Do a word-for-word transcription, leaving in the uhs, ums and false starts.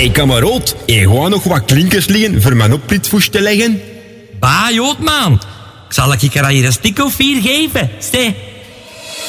Hey kameroot, je gewoon nog wat klinkers liggen voor mijn opritvoes te leggen? Bah, Joodman. Ik zal ik er hier een stuk of vier geven. Zeg.